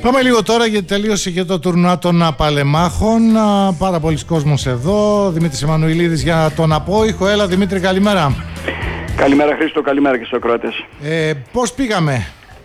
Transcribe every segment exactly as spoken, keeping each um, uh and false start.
Πάμε λίγο τώρα γιατί τελείωσε και το τουρνουά των Παλεμάχων. Πάρα πολλοί κόσμος εδώ. Δημήτρης Εμμανουηλίδης για τον Απόϊχο. Έλα Δημήτρη, καλημέρα. Καλημέρα Χρήστο, καλημέρα και στους ακροατές. Ε, πώς πήγαμε?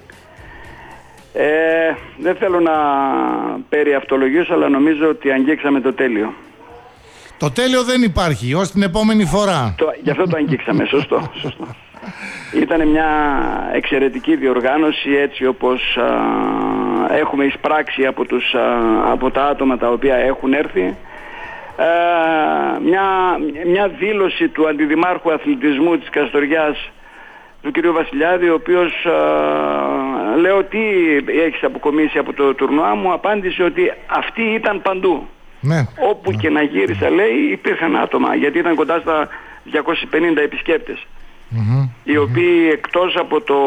Ε, δεν θέλω να περιαυτολογήσω, αλλά νομίζω ότι αγγίξαμε το τέλειο. Το τέλειο δεν υπάρχει, ως την επόμενη φορά. Το, γι' αυτό το αγγίξαμε, σωστό, σωστό. Ήταν μια εξαιρετική διοργάνωση, έτσι όπως α, έχουμε εισπράξει από, τους, α, από τα άτομα τα οποία έχουν έρθει. Ε, μια, μια δήλωση του Αντιδημάρχου Αθλητισμού της Καστοριάς, του κ. Βασιλιάδη, ο οποίος α, λέω τι έχεις αποκομίσει από το τουρνουά, μου απάντησε ότι αυτοί ήταν παντού. Ναι. Όπου ναι. και να γύρισα, λέει, υπήρχαν άτομα, γιατί ήταν κοντά στα διακόσιοι πενήντα επισκέπτες, mm-hmm. οι οποίοι εκτός από, το,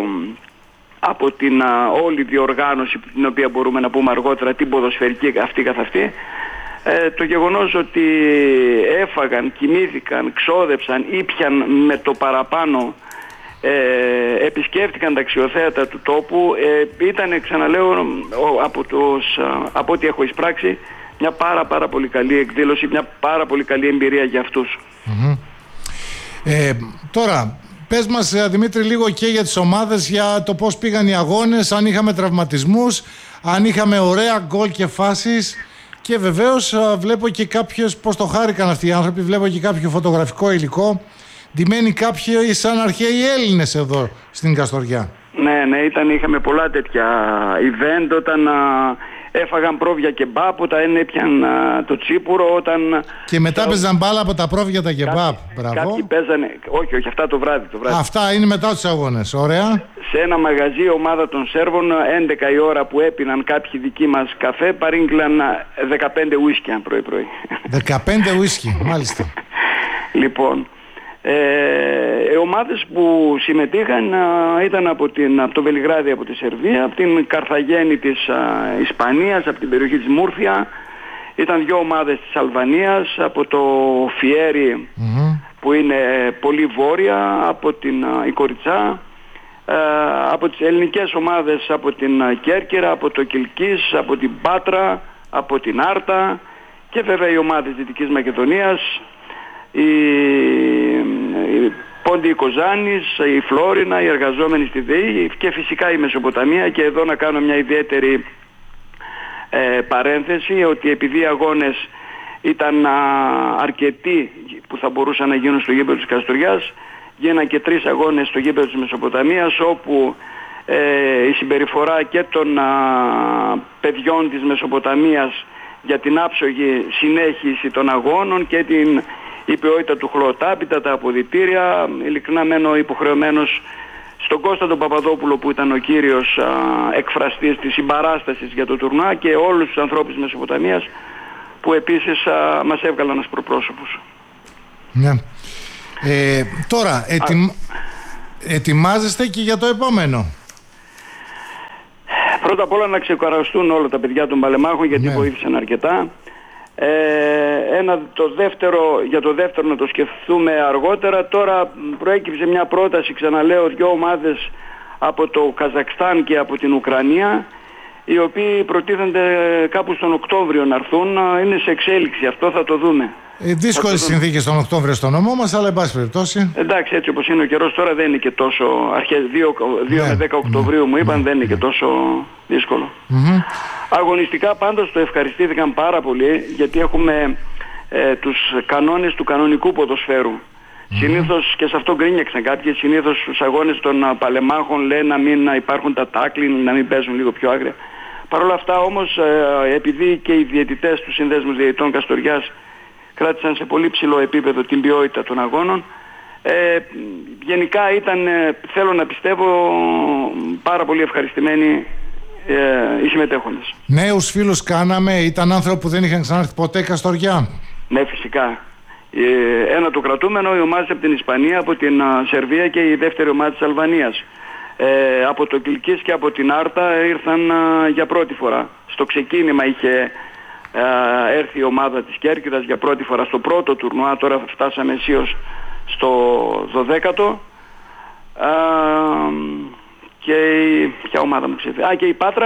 από την α, όλη διοργάνωση, την οποία μπορούμε να πούμε αργότερα, την ποδοσφαιρική αυτή καθ' αυτή, ε, το γεγονός ότι έφαγαν, κοιμήθηκαν, ξόδεψαν, ήπιαν με το παραπάνω, ε, επισκέφτηκαν τα αξιοθέατα του τόπου, ε, ήταν, ξαναλέω, από, τους, από ό,τι έχω εισπράξει, μια πάρα πάρα πολύ καλή εκδήλωση, μια πάρα πολύ καλή εμπειρία για αυτούς. Mm-hmm. Ε, τώρα, πες μας Δημήτρη λίγο και για τις ομάδες, για το πώς πήγαν οι αγώνες, αν είχαμε τραυματισμούς, αν είχαμε ωραία γκολ και φάσεις, και βεβαίως βλέπω και κάποιους, πώς το χάρηκαν αυτοί οι άνθρωποι, βλέπω και κάποιο φωτογραφικό υλικό, ντυμένοι κάποιοι σαν αρχαίοι Έλληνες εδώ στην Καστοριά. Ναι, ναι, ήταν, είχαμε πολλά τέτοια event, όταν α, έφαγαν πρόβια και μπάπ, όταν έπιαν α, το τσίπουρο, όταν... Και μετά θα... παίζαν μπάλα από τα πρόβια τα και μπάπ, μπράβο. Κάποιοι παίζανε, όχι, όχι, αυτά το βράδυ, το βράδυ. Αυτά είναι μετά τους αγώνες, ωραία. Σε ένα μαγαζί, ομάδα των Σέρβων, έντεκα η ώρα που έπιναν κάποιοι δικοί μας καφέ, παρήγγειλαν δεκαπέντε ουίσκια πρωί-πρωί. δεκαπέντε ουίσκι, μάλιστα. Λοιπόν... Ε, οι ομάδες που συμμετείχαν α, ήταν από, την, από το Βελιγράδι, από τη Σερβία, από την Καρθαγένη της α, Ισπανίας, από την περιοχή της Μούρθια. Ήταν δύο ομάδες της Αλβανίας, από το Φιέρι mm-hmm. που είναι πολύ βόρεια, από την α, Ικοριτσά, α, από τις ελληνικές ομάδες, από την α, Κέρκυρα, από το Κιλκής, από την Πάτρα, από την Άρτα, και βέβαια οι ομάδες Δυτικής Μακεδονίας, η, η Πόντιοι Κοζάνης, η Φλόρινα, οι εργαζόμενοι στη ΔΕΗ, και φυσικά η Μεσοποταμία. Και εδώ να κάνω μια ιδιαίτερη ε, παρένθεση, ότι επειδή οι αγώνες ήταν α, αρκετοί που θα μπορούσαν να γίνουν στο γήπεδο της Καστοριάς, γίναν και τρεις αγώνες στο γήπεδο της Μεσοποταμίας, όπου ε, η συμπεριφορά και των α, παιδιών της Μεσοποταμίας για την άψογη συνέχιση των αγώνων και την η ποιότητα του χλωτάπητα, τα αποδυτήρια, ειλικρινά μένω υποχρεωμένος στον Κώστα τον Παπαδόπουλο, που ήταν ο κύριος α, εκφραστής της συμπαράστασης για το τουρνουά, και όλους τους ανθρώπους της Μεσοποταμίας που επίσης α, μας έβγαλαν ως προπρόσωπους. Ναι. Ε, τώρα, ετοι... ετοιμάζεστε και για το επόμενο? Πρώτα απ' όλα να ξεκαραστούν όλα τα παιδιά των Παλεμάχων, γιατί ναι. βοήθησαν αρκετά. Ε, ένα, το δεύτερο, για το δεύτερο να το σκεφτούμε αργότερα. Τώρα προέκυψε μια πρόταση, ξαναλέω, δύο ομάδες από το Καζακστάν και από την Ουκρανία, οι οποίοι προτίθενται κάπου στον Οκτώβριο να έρθουν. Είναι σε εξέλιξη, αυτό θα το δούμε. Ε, δύσκολες συνθήκες τον Οκτώβριο στο νομό μας, αλλά εν πάση περιπτώσει. Εντάξει, έτσι όπως είναι ο καιρός τώρα, δεν είναι και τόσο αρχές, δύο με δέκα Οκτωβρίου μου είπαν, δεν είναι και τόσο δύσκολο. Mm-hmm. Αγωνιστικά πάντως το ευχαριστήθηκαν πάρα πολύ, γιατί έχουμε ε, τους κανόνες του κανονικού ποδοσφαίρου. Mm-hmm. Συνήθως, και σε αυτό γκρίνιαξαν κάποιοι, συνήθως στους αγώνες των uh, Παλεμάχων λένε να μην να υπάρχουν τα τάκλιν, να μην παίζουν λίγο πιο άγρια. Παρ' όλα αυτά όμως, ε, επειδή και οι διαιτητές του Συνδέσμου Διαιτητών Καστοριάς κράτησαν σε πολύ ψηλό επίπεδο την ποιότητα των αγώνων, ε, γενικά ήταν, ε, θέλω να πιστεύω, πάρα πολύ ευχαριστημένοι ε, οι συμμετέχοντες. Νέους φίλους κάναμε, ήταν άνθρωποι που δεν είχαν ξανάρθει ποτέ Καστοριά. Ναι, φυσικά. Ε, ένα το κρατούμενο, οι ομάδες από την Ισπανία, από την uh, Σερβία, και η δεύτερη ομάδα της Αλβανίας. Ε, από το Κιλκής και από την Άρτα ήρθαν uh, για πρώτη φορά. Στο ξεκίνημα είχε uh, έρθει η ομάδα της Κέρκυρας για πρώτη φορά στο πρώτο τουρνουά, τώρα φτάσαμε αισίως στο δωδέκατο. Uh, και η, ποια ομάδα μου ξεφύγει. Α, και η Πάτρα, και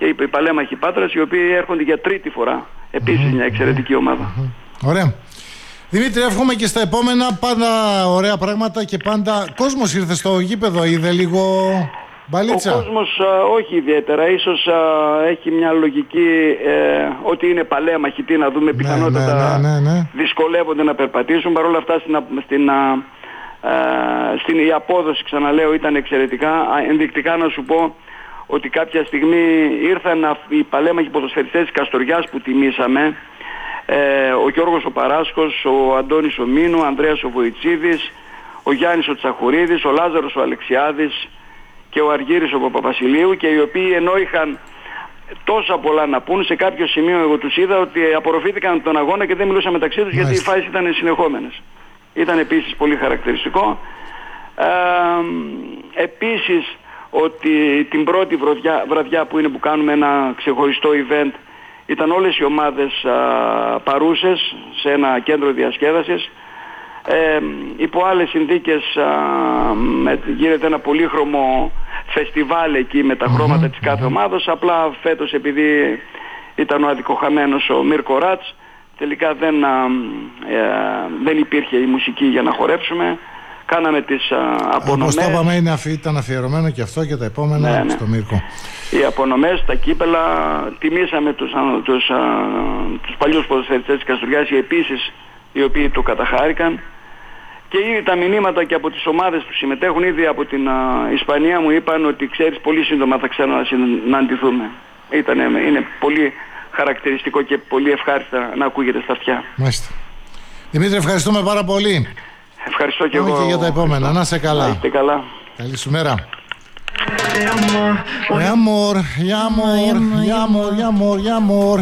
και οι Παλέμαχοι Πάτρας, οι οποίοι έρχονται για τρίτη φορά. Επίσης mm-hmm. μια εξαιρετική ομάδα. Mm-hmm. Ωραία. Δημήτρη, εύχομαι και στα επόμενα πάντα ωραία πράγματα και πάντα... Κόσμος ήρθε στο γήπεδο, είδε λίγο μπαλίτσα? Ο κόσμος α, όχι ιδιαίτερα, ίσως α, έχει μια λογική ε, ότι είναι Παλέμαχοι, τι να δούμε, πιθανότατα ναι, ναι, ναι, ναι. δυσκολεύονται να περπατήσουν. Παρ' όλα αυτά στην, στην, α, α, στην η απόδοση, ξαναλέω, ήταν εξαιρετικά. Ενδεικτικά να σου πω ότι κάποια στιγμή ήρθαν οι Παλέμαχοι ποδοσφαιριστές της Καστοριάς που τιμήσαμε, ε, ο Γιώργος ο Παράσκος, ο Αντώνης ο Μίνου, ο Ανδρέας ο Βοητσίδης, ο Γιάννης ο Τσαχουρίδης, ο Λάζαρος ο Αλεξιάδης και ο Αργύρης ο Παπαβασιλείου, και οι οποίοι ενώ είχαν τόσα πολλά να πούν, σε κάποιο σημείο εγώ τους είδα ότι απορροφήθηκαν τον αγώνα και δεν μιλούσαν μεταξύ τους, γιατί οι φάσεις ήταν συνεχόμενες. Ήταν επίσης πολύ χαρακτηριστικό. Ε, επίσης ότι την πρώτη βραδιά, βραδιά που είναι που κάνουμε ένα ξεχωριστό event, ήταν όλες οι ομάδες α, παρούσες σε ένα κέντρο διασκέδασης. Ε, υπό άλλες συνθήκες α, με, γίνεται ένα πολύχρωμο φεστιβάλ εκεί με τα χρώματα mm-hmm. της κάθε ομάδας. Απλά φέτος, επειδή ήταν ο αδικοχαμένος ο Μίρκο Ράτς, τελικά δεν, α, ε, δεν υπήρχε η μουσική για να χορέψουμε. Κάναμε τις α, απονομές. Όπως το είπαμε, είναι, ήταν αφιερωμένο και αυτό και τα επόμενα ναι, ναι. στο Μίρκο. Οι απονομές, τα κύπελα, τιμήσαμε τους, α, τους, α, τους παλιούς ποδοσφαιριστές της Καστοριάς, οι επίσης οι οποίοι το καταχάρηκαν. Και ήδη τα μηνύματα και από τις ομάδες που συμμετέχουν, ήδη από την α, Ισπανία μου είπαν ότι ξέρεις, πολύ σύντομα θα ξανασυναντηθούμε. Ήτανε, είναι πολύ χαρακτηριστικό και πολύ ευχάριστα να ακούγεται στα αυτιά. Μάλιστα. Δημήτρη, ευχαριστούμε πάρα πολύ. Ευχαριστώ και Πάμε εγώ. Και για τα επόμενα. Να είσαι καλά. Να είστε καλά. Καλή σου μέρα. Ε, αμόρ, για αμόρ, για αμόρ, για αμόρ, για αμόρ.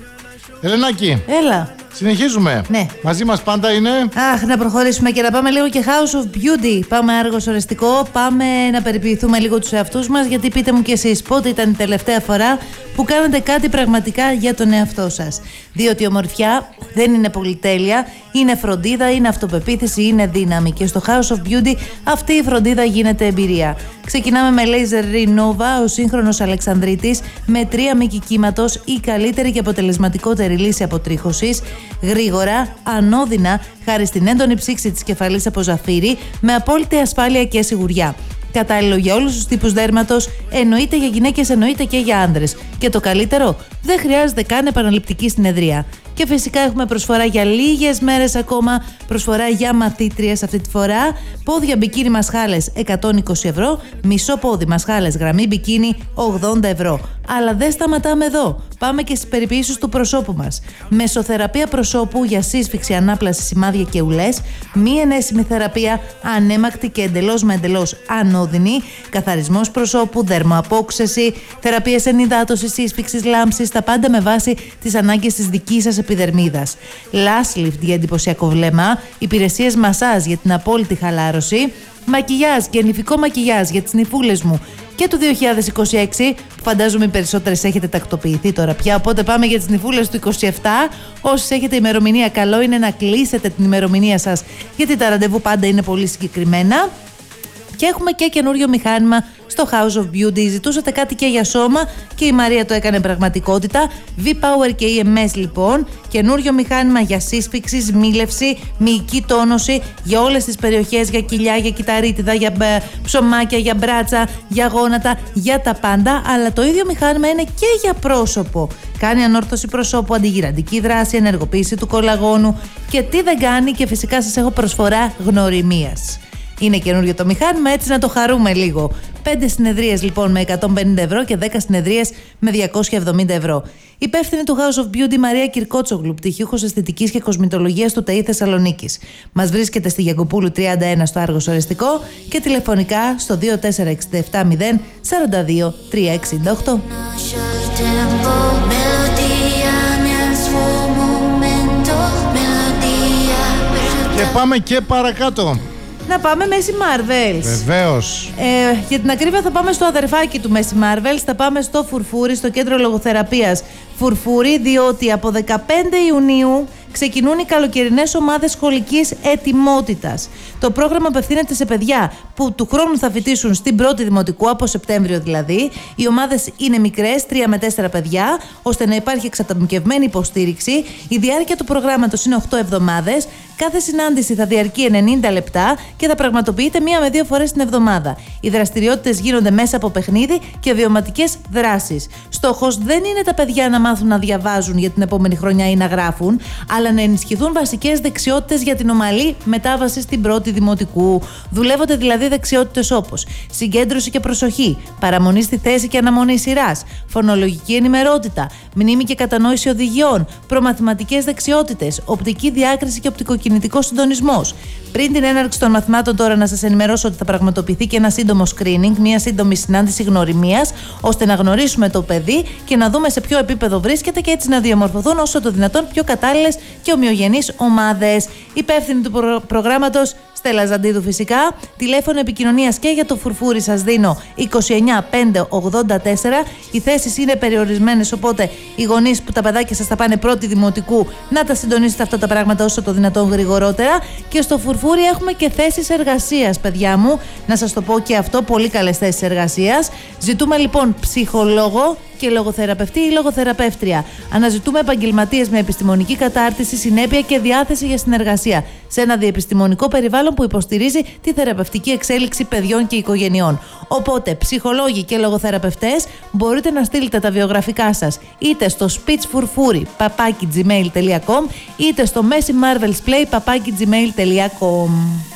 Ελενάκη. Έλα. Συνεχίζουμε. Ναι. Μαζί μας πάντα είναι. Αχ, να προχωρήσουμε και να πάμε λίγο και House of Beauty. Πάμε άργος ορεστικό. Πάμε να περιποιηθούμε λίγο τους εαυτούς μας. Γιατί πείτε μου κι εσείς, πότε ήταν η τελευταία φορά που κάνατε κάτι πραγματικά για τον εαυτό σας? Διότι η ομορφιά δεν είναι πολυτέλεια. Είναι φροντίδα, είναι αυτοπεποίθηση, είναι δύναμη. Και στο House of Beauty αυτή η φροντίδα γίνεται εμπειρία. Ξεκινάμε με Laser Renova, ο σύγχρονος Αλεξανδρίτης, με τρία μήκη κύματος, η καλύτερη και αποτελεσματικότερη λύση αποτρίχωσης. Γρήγορα, ανώδυνα, χάρη στην έντονη ψήξη της κεφαλής από ζαφύρι, με απόλυτη ασφάλεια και σιγουριά. Κατάλληλο για όλους τους τύπους δέρματος, εννοείται για γυναίκες, εννοείται και για άντρες. Και το καλύτερο, δεν χρειάζεται καν επαναληπτική συνεδρία. Και φυσικά έχουμε προσφορά για λίγες μέρες ακόμα, προσφορά για μαθήτριες αυτή τη φορά. Πόδια μπικίνι μασχάλες εκατόν είκοσι ευρώ, μισό πόδι μασχάλες γραμμή μπικίνι ογδόντα ευρώ. Αλλά δεν σταματάμε εδώ. Πάμε και στις περιποίησεις του προσώπου μας. Μεσοθεραπεία προσώπου για σύσφυξη, ανάπλαση, σημάδια και ουλές. Μη ενέσιμη θεραπεία, ανέμακτη και εντελώς με εντελώς ανώδυνη. Καθαρισμός προσώπου, δερμοαπόξεση, θεραπείες ενυδάτωσης, σύσφυξης, λάμψης. Τα πάντα με βάση τις ανάγκες της δικής σας επιδερμίδας. Lash lift για εντυπωσιακό βλέμμα. Υπηρεσίες μασάζ για την απόλυτη χαλάρωση. Μακιγιάζ και νηφικό μακιγιάζ για τις νυφούλες μου και του δύο χιλιάδες είκοσι έξι, που φαντάζομαι οι περισσότερες έχετε τακτοποιηθεί τώρα πια, οπότε πάμε για τις νυφούλες του είκοσι επτά. Όσοι έχετε ημερομηνία, καλό είναι να κλείσετε την ημερομηνία σας, γιατί τα ραντεβού πάντα είναι πολύ συγκεκριμένα. Και έχουμε και καινούριο μηχάνημα στο House of Beauty. Ζητούσατε κάτι και για σώμα και η Μαρία το έκανε πραγματικότητα. V-Power και ι εμ ες λοιπόν. Καινούριο μηχάνημα για σύσφυξη, σμίλευση, μυϊκή τόνωση για όλες τις περιοχές, για κοιλιά, για κυταρίτιδα, για ψωμάκια, για μπράτσα, για γόνατα, για τα πάντα. Αλλά το ίδιο μηχάνημα είναι και για πρόσωπο. Κάνει ανόρθωση προσώπου, αντιγυραντική δράση, ενεργοποίηση του κολαγόνου και τι δεν κάνει, και φυσικά σας έχω προσφορά γνωριμίας. Είναι καινούριο το μηχάνημα, έτσι να το χαρούμε λίγο. πέντε συνεδρίες λοιπόν με εκατόν πενήντα ευρώ και δέκα συνεδρίες με διακόσια εβδομήντα ευρώ. Υπεύθυνη του House of Beauty Μαρία Κυρκότσογλου, πτυχίουχος αισθητικής και κοσμητολογίας του ΤΕΙ Θεσσαλονίκης. Μας βρίσκεται στη Γιαγκοπούλου τριάντα ένα στο Άργος Ορεστικό και τηλεφωνικά στο δύο τέσσερα έξι επτά μηδέν τέσσερα δύο τρία έξι οκτώ. Και πάμε και παρακάτω. Να πάμε Messi Marvels. Βεβαίως. Ε, για την ακρίβεια θα πάμε στο αδερφάκι του Messi Marvels, θα πάμε στο Φουρφούρι, στο κέντρο λογοθεραπείας Φουρφούρι, διότι από δεκαπέντε Ιουνίου ξεκινούν οι καλοκαιρινές ομάδες σχολικής ετοιμότητας. Το πρόγραμμα απευθύνεται σε παιδιά που του χρόνου θα φοιτήσουν στην πρώτη δημοτικού, από Σεπτέμβριο δηλαδή. Οι ομάδες είναι μικρές, τρία με τέσσερα παιδιά, ώστε να υπάρχει εξατομικευμένη υποστήριξη. Η διάρκεια του προγράμματος είναι οκτώ εβδομάδες. Κάθε συνάντηση θα διαρκεί ενενήντα λεπτά και θα πραγματοποιείται μία με δύο φορές την εβδομάδα. Οι δραστηριότητες γίνονται μέσα από παιχνίδι και βιωματικές δράσεις. Στόχος δεν είναι τα παιδιά να μάθουν να διαβάζουν για την επόμενη χρονιά ή να γράφουν, αλλά να ενισχυθούν βασικές δεξιότητες για την ομαλή μετάβαση στην πρώτη δημοτικού. Δουλεύονται δηλαδή δεξιότητες όπως συγκέντρωση και προσοχή, παραμονή στη θέση και αναμονή σειράς, φωνολογική ενημερότητα, μνήμη και κατανόηση οδηγιών, προμαθηματικές δεξιότητες, οπτική διάκριση και οπτικοκινητικός συντονισμός. Πριν την έναρξη των μαθημάτων, τώρα να σας ενημερώσω ότι θα πραγματοποιηθεί και ένα σύντομο screening, μια σύντομη συνάντηση γνωριμίας, ώστε να γνωρίσουμε το παιδί και να δούμε σε ποιο επίπεδο βρίσκεται και έτσι να διαμορφωθούν όσο το δυνατόν πιο κατάλληλες και ομοιογενείς ομάδες. Υπεύθυνη του προ- προγράμματος Στέλλα Ζαντίδου φυσικά. Τηλέφωνο επικοινωνίας και για το Φουρφούρι σας δίνω είκοσι εννιά πεντακόσια ογδόντα τέσσερα. Οι θέσεις είναι περιορισμένες, οπότε οι γονείς που τα παιδάκια σας θα πάνε πρώτη δημοτικού να τα συντονίσετε αυτά τα πράγματα όσο το δυνατόν γρηγορότερα. Και στο Φουρφούρι έχουμε και θέσεις εργασίας, παιδιά μου. Να σας το πω και αυτό, πολύ καλές θέσεις εργασίας. Ζητούμε λοιπόν ψυχολόγο και λογοθεραπευτή ή λογοθεραπεύτρια. Αναζητούμε επαγγελματίες με επιστημονική κατάρτιση, συνέπεια και διάθεση για συνεργασία σε ένα διεπιστημονικό περιβάλλον που υποστηρίζει τη θεραπευτική εξέλιξη παιδιών και οικογενειών. Οπότε, ψυχολόγοι και λογοθεραπευτές, μπορείτε να στείλετε τα βιογραφικά σας είτε στο speechfurfuri παπάκι τζιμέιλ τελεία κομ είτε στο messi marvels play παπάκι τζιμέιλ τελεία κομ.